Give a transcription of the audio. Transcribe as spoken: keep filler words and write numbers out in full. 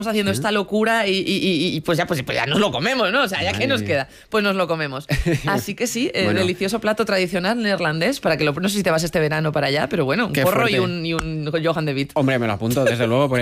haciendo esta locura y, y- y- y, pues ya pues, pues ya nos lo comemos, ¿no? O sea, ya Madre que nos mía. queda, pues nos lo comemos. Así que sí, eh, Bueno. delicioso plato tradicional neerlandés para que lo, no sé si te vas este verano para allá, pero bueno, un Qué porro y fuerte. un, y un Johan de Witt. Hombre, me lo apunto, desde luego.